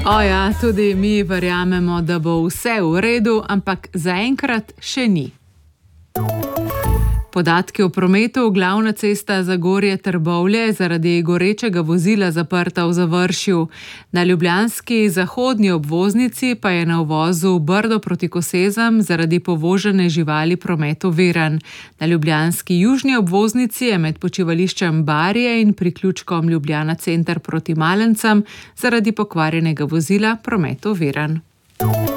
O ja, tudi mi verjamemo, da bo vse v redu, ampak zaenkrat še ni. Podatki o prometu, glavna cesta Zagorje-Trbovlje je zaradi gorečega vozila zaprta v Završju. Na ljubljanski zahodni obvoznici pa je na uvozu Brdo proti Kosezam zaradi povožene živali promet oviran. Na ljubljanski južni obvoznici je med počivališčem Barje in priključkom Ljubljana center proti Malencem zaradi pokvarjenega vozila promet oviran.